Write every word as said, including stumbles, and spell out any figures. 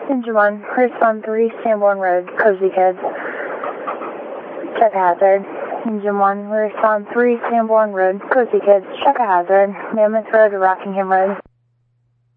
Engine one, respond three, Sanborn Road, Cozy Kids. Check a hazard. Engine one, respond three, Sanborn Road, Cozy Kids. Check a hazard. Mammoth Road to Rockingham Road.